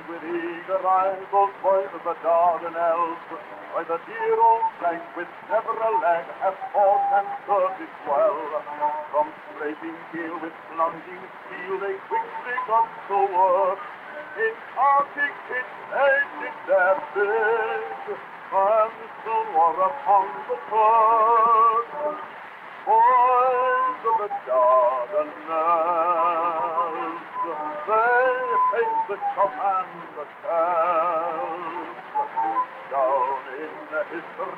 with eager eyes those boys of the Dardanelles, by the dear old flank with never a lag have fought and served it well. From scraping keel with plunging steel they quickly got to work. In Arctic pits they did their bid, and soon were upon the turf. Boys of the Dardanelles, they hate the shot and the shells. Down in history